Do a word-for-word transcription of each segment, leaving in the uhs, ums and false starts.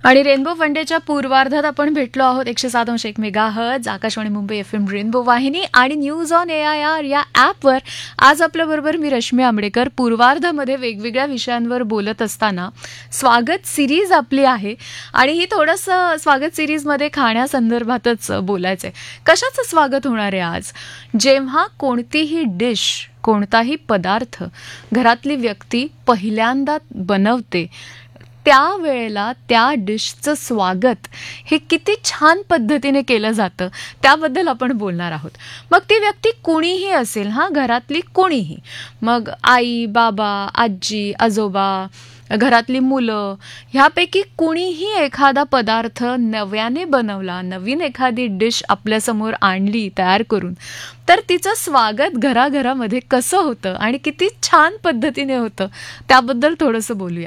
आणि रेनबो वनडेच्या पूर्वार्धात आपण भेटलो आहोत एकशे सात अंश एक mega hertz Akashvani Mumbai F M rainbow वाहिनी आणि news on A I R या ॲपवर. आज आपल्याबरोबर मी रश्मी आंबडेकर. पूर्वार्धामध्ये वेगवेगळ्या विषयांवर बोलत असताना स्वागत सिरीज आपली आहे आणि ही थोडंसं स्वागत सिरीजमध्ये खाण्यासंदर्भातच बोलायचं आहे. कशाचं स्वागत होणार आहे आज? जेव्हा कोणतीही डिश, कोणताही पदार्थ घरातली व्यक्ती पहिल्यांदा बनवते त्यावेळेला त्या डिशचं स्वागत हे किती छान पद्धतीने केलं जातं त्याबद्दल आपण बोलणार आहोत. मग ती व्यक्ती कुणीही असेल, हां, घरातली कोणीही, मग आई, बाबा, आजी, आजोबा, घरातली मुलं, ह्यापैकी कुणीही एखादा पदार्थ नव्याने बनवला, नवीन एखादी डिश आपल्यासमोर आणली तयार करून, तर तिचं स्वागत घराघरामध्ये कसं होतं आणि किती छान पद्धतीने होतं त्याबद्दल थोडंसं बोलूया.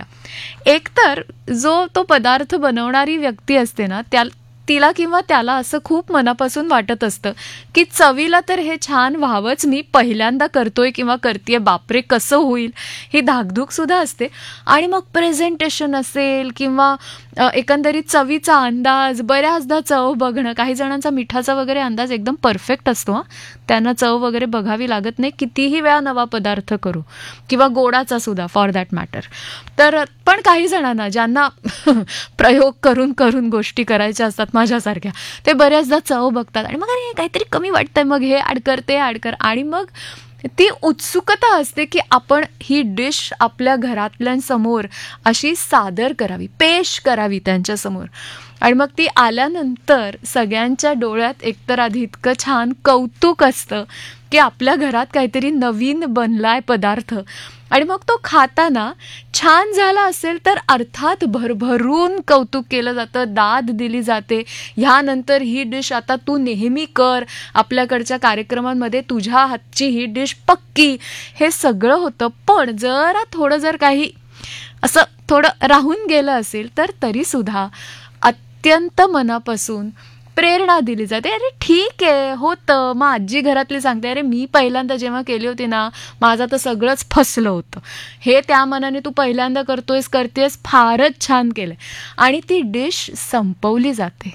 एकतर जो तो पदार्थ बनवणारी व्यक्ती असते ना, त्या तिला किंवा त्याला असं खूप मनापासून वाटत असतं की चवीला तर हे छान व्हावंच, मी पहिल्यांदा करतोय किंवा करतेय, बापरे कसं होईल ही धाकधूक सुद्धा असते. आणि मग प्रेझेंटेशन असेल किंवा एकंदरीत चवीचा अंदाज, बऱ्याचदा चव बघणं, काही जणांचा मिठाचा वगैरे अंदाज एकदम परफेक्ट असतो, हां, त्यांना चव वगैरे बघावी लागत नाही कितीही वेळा नवा पदार्थ करू, किंवा गोडाचा सुद्धा फॉर दॅट मॅटर. तर पण काही जणांना ज्यांना प्रयोग करून करून गोष्टी करायच्या असतात माझ्यासारख्या, ते बऱ्याचदा चव बघतात आणि मग अरे काहीतरी कमी वाटतंय, मग हे ॲड कर, ते ॲड कर, आणि मग ती उत्सुकता असते की आपण ही डिश आपल्या घरातल्यांसमोर अशी सादर करावी, पेश करावी त्यांच्यासमोर. आणि मग ती आल्यानंतर सगळ्यांच्या डोळ्यात एकतर आधी इतकं छान कौतुक असतं की आपल्या घरात काहीतरी नवीन बनलाय पदार्थ, आणि मग तो खाताना छान झाला असेल तर अर्थात भरभरून कौतुक केलं जातं, दाद दिली जाते. ह्यानंतर ही डिश आता तू नेहमी कर, आपल्याकडच्या कार्यक्रमांमध्ये तुझ्या हातची ही डिश पक्की, हे सगळं होतं. पण जरा थोडं जर काही असं थोडं राहून गेलं असेल तर तरीसुद्धा अत्यंत मनापासून प्रेरणा दिली जाते. अरे ठीक आहे, होतं. मग आजी घरातली सांगते, अरे मी पहिल्यांदा जेव्हा केली होती ना, माझं तर सगळंच फसलं होतं, हे त्या मनाने तू पहिल्यांदा करतोयस, करतेस, फारच छान केलंय, आणि ती डिश संपवली जाते.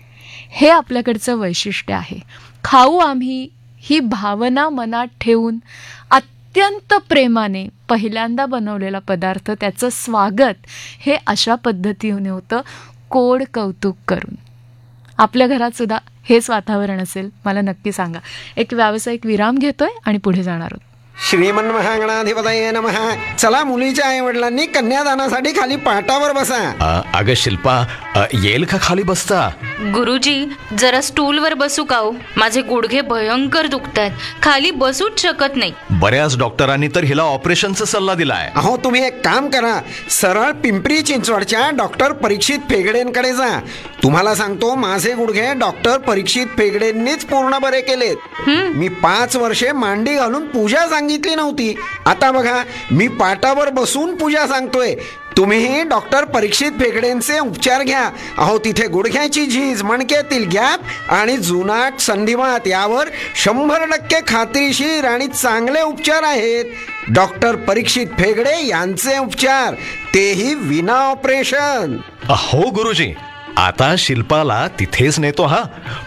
हे आपल्याकडचं वैशिष्ट्य आहे. खाऊ आम्ही ही भावना मनात ठेवून अत्यंत प्रेमाने पहिल्यांदा बनवलेला पदार्थ, त्याचं स्वागत हे अशा पद्धतीने होतं, कोड कौतुक करून. आपल्या घरात सुद्धा हेच वातावरण असेल? मला नक्की सांगा. एक व्यावसायिक विराम घेतोय आणि पुढे जाणार आहोत. श्रीमन्महागणाधिपतये नमः. चला, मुलीच्या आई वडिलांनी कन्यादानासाठी खाली पाटावर बसा. अगं शिल्पा, येईल का खाली बसता? गुरुजी, जरा स्टूलवर बसू का हो? माझे गुडघे भयंकर दुखतायत, खाली बसूच शकत नाही. बऱ्याच डॉक्टरांनी तर हिला ऑपरेशनचा सल्ला दिलाय. अहो, तुम्ही एक काम करा, सरळ पिंपरी चिंचवडच्या डॉक्टर परीक्षित फेगडेंकडे जा. तुम्हाला सांगतो, माझे गुडघे डॉक्टर परीक्षित फेगडेंनीच पूर्ण बरे केलेत. मी पाच वर्षे मांडी घालून पूजा सांगितली नव्हती, आता बघा मी पाटावर बसून पूजा सांगतोय. तुम्हीही डॉक्टर परीक्षित फेगडेंचे उपचार घ्या. अहो, तिथे गुडघ्याची झीज, मणक्यातील गॅप आणि जुनाट संधिवात यावर शंभर टक्के खात्रीशीर आणि चांगले उपचार आहेत. डॉक्टर परीक्षित फेगडे यांचे उपचार, तेही विना ऑपरेशन. हो गुरुजी, आता शिल्पाला तिथेच नेतो. हा